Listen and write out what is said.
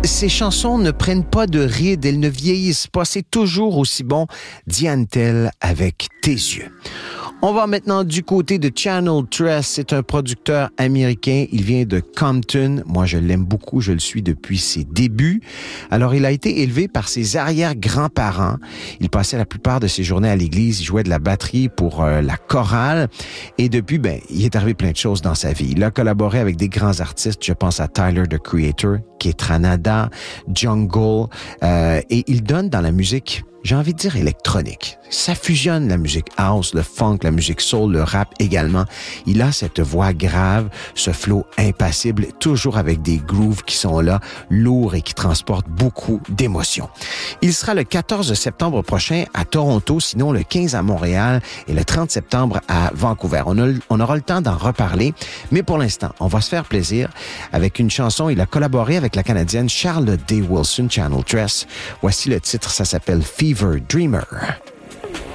Ces chansons ne prennent pas de rides, elles ne vieillissent pas, c'est toujours aussi bon. Diane Tell avec Tes yeux. On va maintenant du côté de Channel Tres. C'est un producteur américain. Il vient de Compton. Moi, je l'aime beaucoup. Je le suis depuis ses débuts. Alors, il a été élevé par ses arrière-grands-parents. Il passait la plupart de ses journées à l'église. Il jouait de la batterie pour la chorale. Et depuis, il est arrivé plein de choses dans sa vie. Il a collaboré avec des grands artistes. Je pense à Tyler, the Creator, Keith Ranada, Jungle. Et il donne dans la musique, j'ai envie de dire électronique. Ça fusionne la musique house, le funk, la musique soul, le rap également. Il a cette voix grave, ce flow impassible, toujours avec des grooves qui sont là, lourds et qui transportent beaucoup d'émotions. Il sera le 14 septembre prochain à Toronto, sinon le 15 à Montréal et le 30 septembre à Vancouver. On aura le temps d'en reparler, mais pour l'instant, on va se faire plaisir avec une chanson. Il a collaboré avec la Canadienne Charlotte Day Wilson, Channel Tres. Voici le titre, ça s'appelle Fever Dreamer.